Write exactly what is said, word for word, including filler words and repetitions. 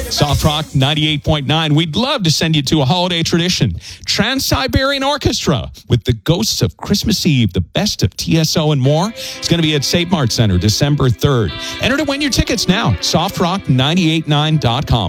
Soft Rock ninety-eight point nine. We'd love to send you to a holiday tradition. Trans-Siberian Orchestra with the Ghosts of Christmas Eve, the best of T S O and more. It's going to be at Save Mart Center December third. Enter to win your tickets now. soft rock nine eight nine dot com.